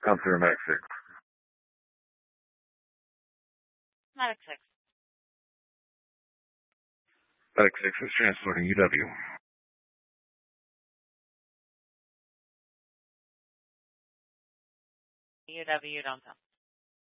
Come through Mac 6. Medic 6. Medic 6 is transporting UW. UW, don't tell.